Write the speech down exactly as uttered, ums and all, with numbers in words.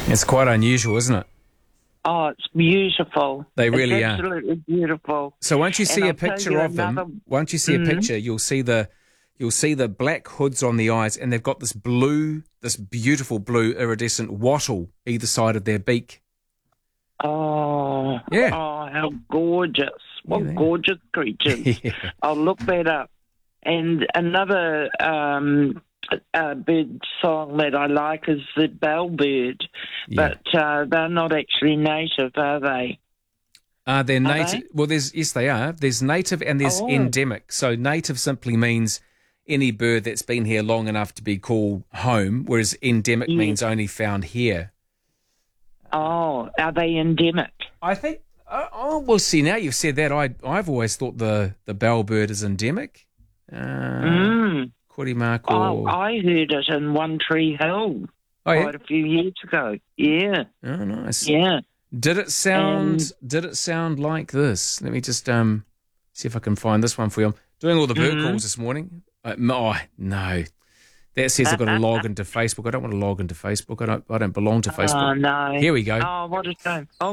It's quite unusual, isn't it? Oh, it's beautiful. They really it's are. absolutely beautiful. So once you see And a I'll tell picture you of them, another- once you see Mhm. a picture, you'll see the you'll see the black hoods on the eyes, and they've got this blue, this beautiful blue iridescent wattle either side of their beak. Oh, Yeah. oh, how gorgeous. What Yeah, they are. gorgeous creatures. Yeah. I'll look that up. And another um, uh, bird song that I like is the bellbird, Yeah. but uh, they're not actually native, are they? Uh, they're Are native. they? Well, there's yes, they are. There's native and there's Oh. endemic. So native simply means any bird that's been here long enough to be called home, whereas endemic Yes. means only found here. Oh, are they endemic? I think. Oh, oh, well, see, now you've said that, I I've always thought the the bellbird is endemic. Uh, Mm. Korimarko. Oh, I heard it in One Tree Hill Oh, yeah. quite a few years ago. Yeah, Oh, nice. yeah. Did it sound? Um, did it sound like this? Let me just um see if I can find this one for you. I'm doing all the bird Mhm. calls this morning. Uh, oh no, that says I've got to log into Facebook. I don't want to log into Facebook. I don't. I don't belong to Oh, Facebook. no. Here we go. Oh, what a shame. Oh,